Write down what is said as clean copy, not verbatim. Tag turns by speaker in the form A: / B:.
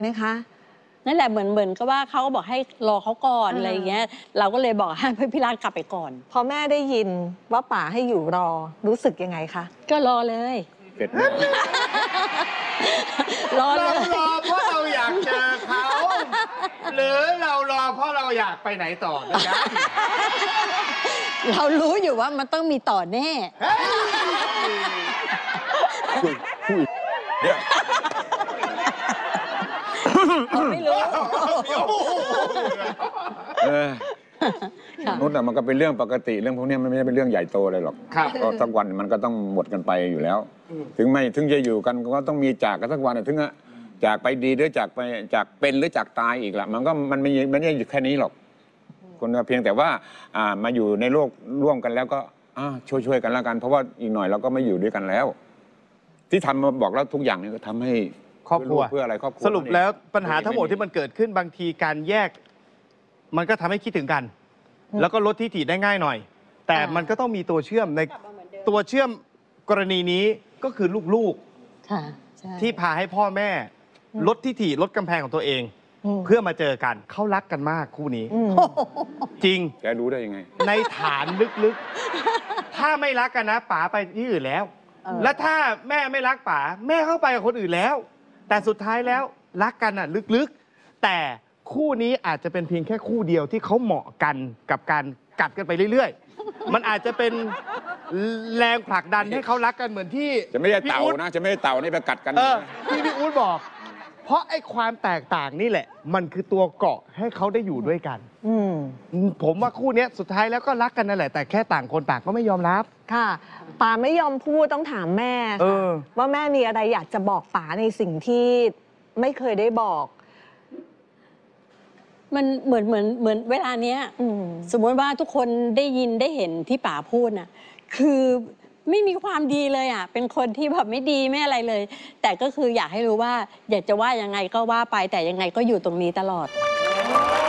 A: ไหมคะ
B: นั่นแหละเหมือนก็ว่าเขาก็บอกให้รอเขาก่อนอะไรอย่างเงี้ยเราก็เลยบอกให้พี่รัฐกลับไปก่อน
A: พอแม่ได้ยินว่าป๋าให้อยู่รอรู้สึกยังไงคะ
B: ก็รอเลย
C: เป็ด
D: รอเพราะเราอยากเจอเขาหรือเรารอเพราะเราอยากไปไหนต่อนะจ๊ะ
B: เรารู้อยู่ว่ามันต้องมีต่อแน่ไม่รู้
C: นุชอะมันก็เป็นเรื่องปกติเรื่องพวกนี้มันไม่ได้เป็นเรื่องใหญ่โตเลยหรอกก็สักวันมันก็ต้องหมดกันไปอยู่แล้วถึงจะอยู่กันก็ต้องมีจากกันสักวันถึงอะจากไปดีหรือจากเป็นหรือจากตายอีกละมันไม่ได้อยู่แค่นี้หรอกคนเพียงแต่ว่ามาอยู่ในโลกร่วมกันแล้วก็ช่วยกันแล้วกันเพราะว่าอีกหน่อยเราก็ไม่อยู่ด้วยกันแล้วที่ทำมาบอกแล้วทุกอย่างนี่ก็ทำให้
D: ครอบครัว
C: เพื่ออะไรครอบครัว
D: สรุปแล้วปัญหาทั้งหมดที่มันเกิดขึ้นบางทีการแยกมันก็ทำให้คิดถึงกันแล้วก็ลดทิฐิได้ง่ายหน่อยแต่มันก็ต้องมีตัวเชื่อมในตัวเชื่อมกรณีนี้ก็คือลูกๆที่พาให้พ่อแม่ลดทิฐิลดกำแพงของตัวเองเพื่อมาเจอกันเขารักกันมากคู่นี้จริง
C: แกรู้ได้ยังไง
D: ในฐานลึกๆถ้าไม่รักกันนะป๋าไปที่อื่นแล้วและถ้าแม่ไม่รักป๋าแม่เข้าไปกับคนอื่นแล้วแต่สุดท้ายแล้วรักกันอ่ะลึกๆแต่คู่นี้อาจจะเป็นเพียงแค่คู่เดียวที่เขาเหมาะกันกับการกัดกันไปเรื่อยๆมันอาจจะเป็นแรงผลักดันให้เขารักกันเหมือนที่
C: จะไม่ได้เต่านะจะไม่ได้เต่านี่ไปกัดกัน
D: ที่พี่อู๊ดบอกเพราะไอ้ความแตกต่างนี่แหละมันคือตัวเกาะให้เขาได้อยู่ด้วยกันผมว่าคู่นี้สุดท้ายแล้วก็รักกันนั่นแหละแต่แค่ต่างคนต่างก็ไม่ยอมรับ
A: ค่ะป๋าไม่ยอมพูดต้องถามแม่ว่าแม่มีอะไรอยากจะบอกป๋าในสิ่งที่ไม่เคยได้บอก
B: มันเหมือนเวลาเนี้ยสมมติว่าทุกคนได้ยินได้เห็นที่ป๋าพูดน่ะคือไม่มีความดีเลยอ่ะเป็นคนที่แบบไม่ดีไม่อะไรเลยแต่ก็คืออยากให้รู้ว่าอยากจะว่ายังไงก็ว่าไปแต่ยังไงก็อยู่ตรงนี้ตลอด